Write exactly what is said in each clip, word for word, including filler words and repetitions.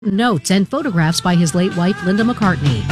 Notes and photographs by his late wife, Linda McCartney.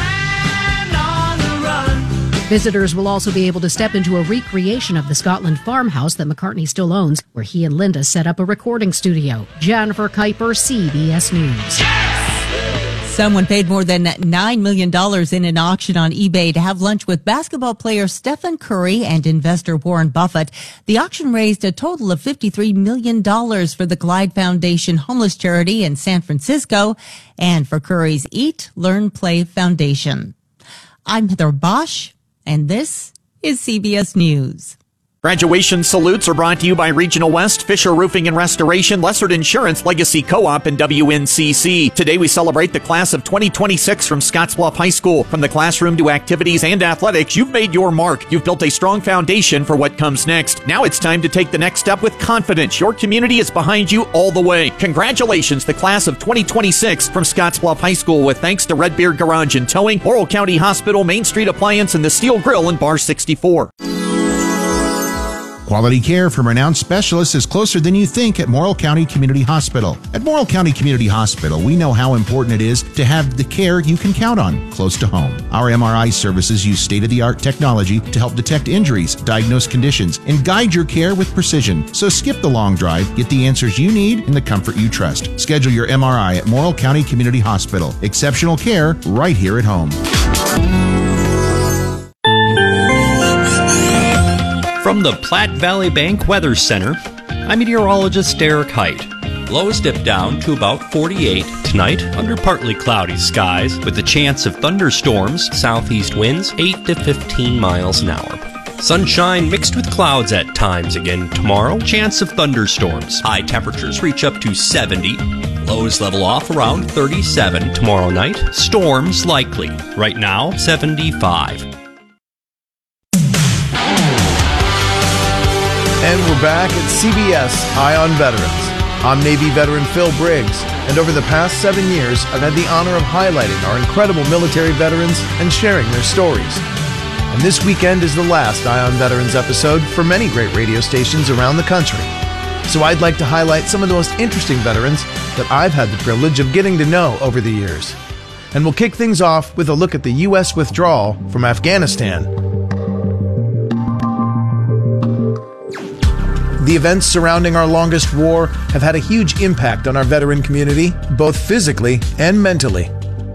Visitors will also be able to step into a recreation of the Scotland farmhouse that McCartney still owns, where he and Linda set up a recording studio. Jennifer Kuiper, C B S News. Someone paid more than nine million dollars in an auction on eBay to have lunch with basketball player Stephen Curry and investor Warren Buffett. The auction raised a total of fifty-three million dollars for the Glide Foundation homeless charity in San Francisco and for Curry's Eat, Learn, Play Foundation. I'm Heather Bosch, and this is C B S News. Graduation salutes are brought to you by Regional West, Fisher Roofing and Restoration, Lessard Insurance, Legacy Co-op, and W N C C. Today we celebrate the class of twenty twenty-six from Scottsbluff High School. From the classroom to activities and athletics, you've made your mark. You've built a strong foundation for what comes next. Now it's time to take the next step with confidence. Your community is behind you all the way. Congratulations, the class of twenty twenty-six from Scottsbluff High School, with thanks to Red Beard Garage and Towing, Laurel County Hospital, Main Street Appliance, and the Steel Grill in Bar sixty-four. Quality care from renowned specialists is closer than you think at Morrill County Community Hospital. At Morrill County Community Hospital, we know how important it is to have the care you can count on close to home. Our M R I services use state-of-the-art technology to help detect injuries, diagnose conditions, and guide your care with precision. So skip the long drive, get the answers you need in the comfort you trust. Schedule your M R I at Morrill County Community Hospital. Exceptional care right here at home. From the Platte Valley Bank Weather Center, I'm meteorologist Derek Height. Lows dip down to about forty-eight tonight under partly cloudy skies with a chance of thunderstorms, southeast winds eight to fifteen miles an hour. Sunshine mixed with clouds at times again tomorrow, chance of thunderstorms. High temperatures reach up to seventy. Lows level off around thirty-seven tomorrow night. Storms likely. Right now, seventy-five. And we're back at C B S Eye on Veterans. I'm Navy veteran Phil Briggs, and over the past seven years, I've had the honor of highlighting our incredible military veterans and sharing their stories. And this weekend is the last Eye on Veterans episode for many great radio stations around the country. So I'd like to highlight some of the most interesting veterans that I've had the privilege of getting to know over the years. And we'll kick things off with a look at the U S withdrawal from Afghanistan. The events surrounding our longest war have had a huge impact on our veteran community, both physically and mentally.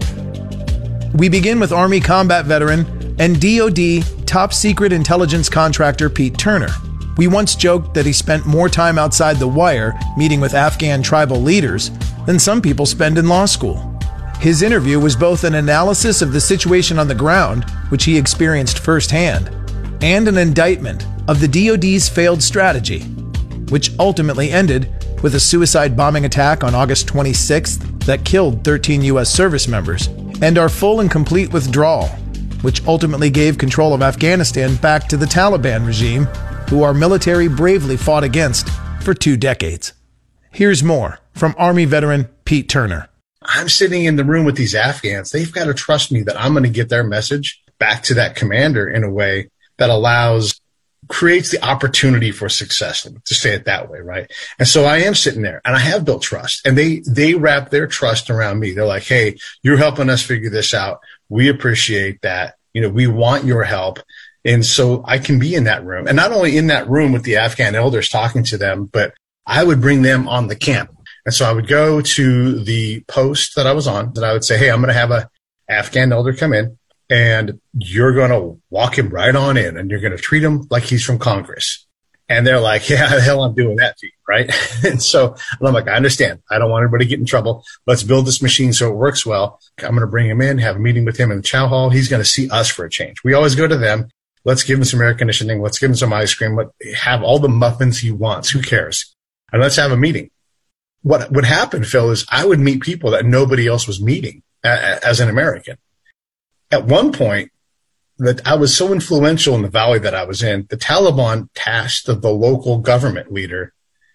We begin with Army combat veteran and D O D top secret intelligence contractor Pete Turner. We once joked that he spent more time outside the wire meeting with Afghan tribal leaders than some people spend in law school. His interview was both an analysis of the situation on the ground, which he experienced firsthand, and an indictment of the D O D's failed strategy, which ultimately ended with a suicide bombing attack on August twenty-sixth that killed thirteen U S service members, and our full and complete withdrawal, which ultimately gave control of Afghanistan back to the Taliban regime, who our military bravely fought against for two decades. Here's more from Army veteran Pete Turner. I'm sitting in the room with these Afghans. They've got to trust me that I'm going to get their message back to that commander in a way that allows creates the opportunity for success, to say it that way, right? And so I am sitting there, and I have built trust, and they they wrap their trust around me. They're like, hey, you're helping us figure this out. We appreciate that. You know, we want your help. And so I can be in that room, and not only in that room with the Afghan elders talking to them, but I would bring them on the camp. And so I would go to the post that I was on, and I would say, hey, I'm going to have a Afghan elder come in, and you're going to walk him right on in, and you're going to treat him like he's from Congress. And they're like, yeah, the hell I'm doing that to you, right? And so I'm like, I understand. I don't want everybody to get in trouble. Let's build this machine so it works well. I'm going to bring him in, have a meeting with him in the chow hall. He's going to see us for a change. We always go to them. Let's give him some air conditioning. Let's give him some ice cream. Let have all the muffins he wants. Who cares? And let's have a meeting. What would happen, Phil, is I would meet people that nobody else was meeting as an American. At one point, that I was so influential in the valley that I was in, the Taliban tasked the, the local government leader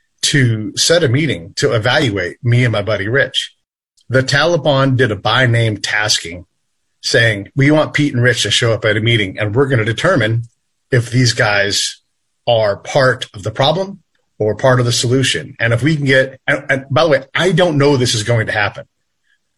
to set a meeting to evaluate me and my buddy Rich. The Taliban did a by name tasking saying, we want Pete and Rich to show up at a meeting, and we're going to determine if these guys are part of the problem or part of the solution. And if we can get, and, and by the way, I don't know this is going to happen.